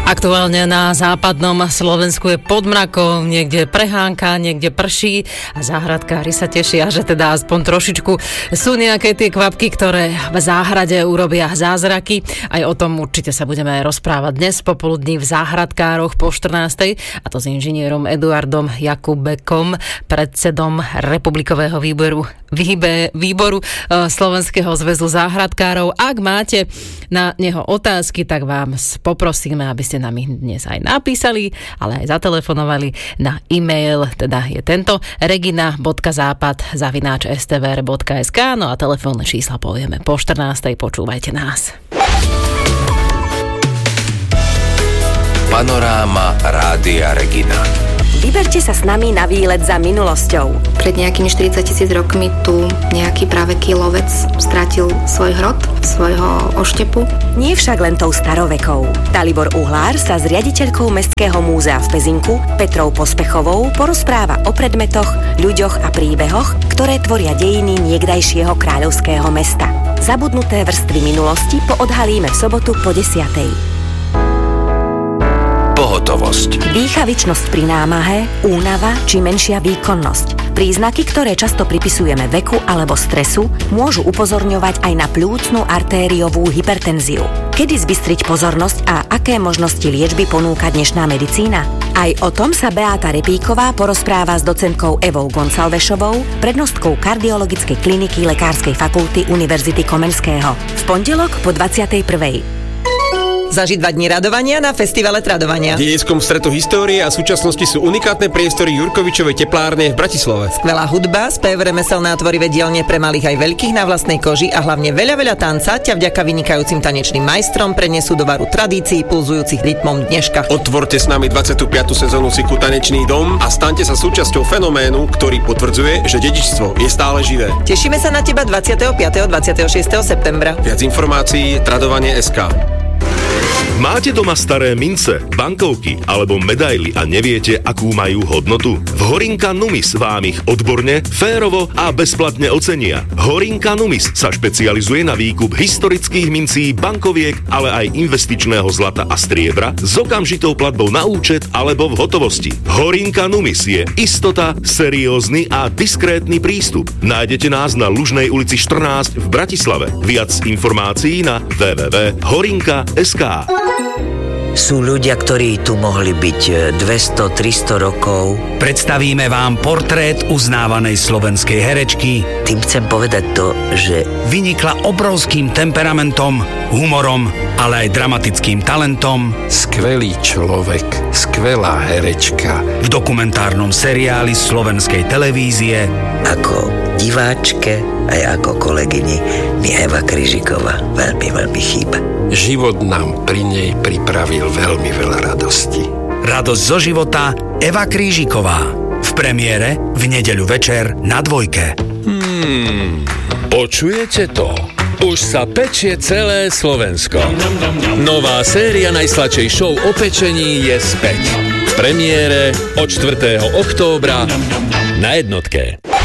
Aktuálne na západnom Slovensku je pod mrakom, niekde prehánka, niekde prší a záhradkári sa tešia, že teda aspoň trošičku sú nejaké tie kvapky, ktoré v záhrade urobia zázraky. Aj o tom určite sa budeme rozprávať dnes popoludní v záhradkároch po 14. a to s inžinierom Eduardom Jakubekom, predsedom Republikového výboru Slovenského zväzu záhradkárov. Ak máte na neho otázky, tak vám poprosíme, aby ste nám ich dnes aj napísali, ale aj zatelefonovali na e-mail, teda je tento regina.zapad@stvr.sk, no a telefónne čísla povieme po 14. Počúvajte nás. Panoráma Rádia Regina. Vyberte sa s nami na výlet za minulosťou. Pred nejakými 40 000 rokmi tu nejaký praveký lovec stratil svoj hrot, svojho oštepu. Nie však len tou starovekou. Dalibor Uhlár sa s riaditeľkou Mestského múzea v Pezinku, Petrou Pospechovou, porozpráva o predmetoch, ľuďoch a príbehoch, ktoré tvoria dejiny niekdajšieho kráľovského mesta. Zabudnuté vrstvy minulosti poodhalíme v sobotu po 10:00. Pohotovosť. Dýchavičnosť pri námahe, únava či menšia výkonnosť. Príznaky, ktoré často pripisujeme veku alebo stresu, môžu upozorňovať aj na pľúcnu artériovú hypertenziu. Kedy zbystriť pozornosť a aké možnosti liečby ponúka dnešná medicína? Aj o tom sa Beáta Repíková porozpráva s docentkou Evou Gonsalvešovou, prednostkou kardiologickej kliniky Lekárskej fakulty Univerzity Komenského. V pondelok po 21:00. Zažiť 2 dní radovania na festivale tradovania. V dejskom stretu histórie a súčasnosti sú unikátne priestory Jurkovičovej teplárne v Bratislave. Skvelá hudba, spev, remeselné a tvorivé dielne pre malých aj veľkých na vlastnej koži a hlavne veľa tanca ťa vďaka vynikajúcim tanečným majstrom prenesú do varu tradícií pulzujúcich rytmom dneška. Otvorte s nami 25. sezónu cyklu Tanečný dom a staňte sa súčasťou fenoménu, ktorý potvrdzuje, že dedičstvo je stále živé. Tešíme sa na teba 25. a 26. septembra. Viac informácií tradovanie.sk. Máte doma staré mince, bankovky alebo medaily a neviete, akú majú hodnotu? V Horinka Numis vám ich odborne, férovo a bezplatne ocenia. Horinka Numis sa špecializuje na výkup historických mincí, bankoviek, ale aj investičného zlata a striebra s okamžitou platbou na účet alebo v hotovosti. Horinka Numis je istota, seriózny a diskrétny prístup. Nájdete nás na Lužnej ulici 14 v Bratislave. Viac informácií na www.horinka.sk. Sú ľudia, ktorí tu mohli byť 200-300 rokov. Predstavíme vám portrét uznávanej slovenskej herečky. Tým chcem povedať to, že vynikla obrovským temperamentom, humorom, ale aj dramatickým talentom. Skvelý človek, skvelá herečka. V dokumentárnom seriáli slovenskej televízie. Ako diváčke aj ako kolegyni mi Eva Kryžiková veľmi chýba. Život nám pri nej pripravil veľmi veľa radosti. Radosť zo života Eva Krížiková. V premiére v nedeľu večer na Dvojke. Počujete to? Už sa pečie celé Slovensko. Nová séria najsladšej show o pečení je späť. V premiére od 4. októbra na Jednotke.